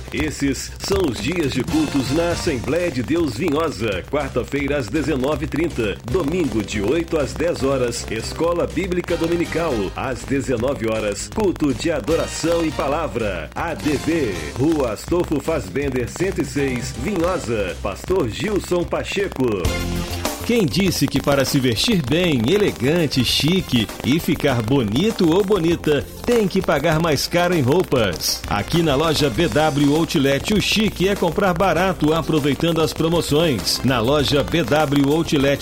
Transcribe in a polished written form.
Esses são os dias de cultos na Assembleia de Deus Vinhosa. Quarta-feira às 19h30. Domingo de 8 às 10 horas. Escola Bíblica Dominical. Às 19 horas. Culto de adoração e palavra. ADV. Rua Astolfo Fassbender 106, Vinhosa. Pastor Gilson Pacheco. Quem disse que para se vestir bem, elegante, chique e ficar bonito ou bonita, tem que pagar mais caro em roupas? Aqui na loja BW Outlet, o chique é comprar barato aproveitando as promoções. Na loja BW Outlet,